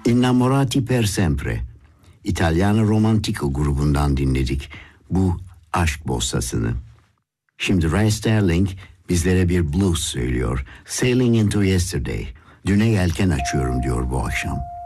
Innamorati per sempre. İtalyano Romantico grubundan dinledik bu aşk bossasını. Şimdi Ray Sterling bizlere bir blues söylüyor. Sailing into Yesterday. Düne yelken açıyorum diyor bu akşam.